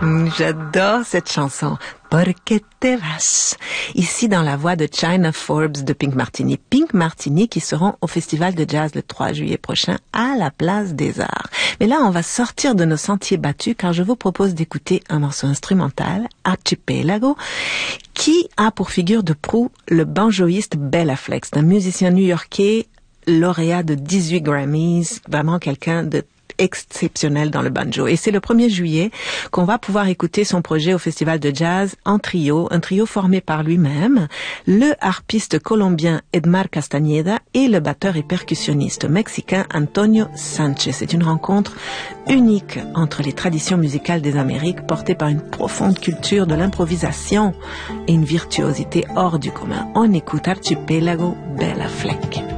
J'adore cette chanson. Porque te vas. Ici dans la voix de China Forbes de Pink Martini. Pink Martini qui seront au Festival de Jazz le 3 juillet prochain à la Place des Arts. Mais là, on va sortir de nos sentiers battus car je vous propose d'écouter un morceau instrumental, Archipelago, qui a pour figure de proue le banjoïste Bela Flex, un musicien new-yorkais lauréat de 18 Grammys, vraiment quelqu'un de exceptionnel dans le banjo. Et c'est le 1er juillet qu'on va pouvoir écouter son projet au Festival de Jazz en trio, un trio formé par lui-même, le harpiste colombien Edmar Castañeda et le batteur et percussionniste mexicain Antonio Sanchez. C'est une rencontre unique entre les traditions musicales des Amériques portées par une profonde culture de l'improvisation et une virtuosité hors du commun. On écoute Archipelago, Bela Fleck.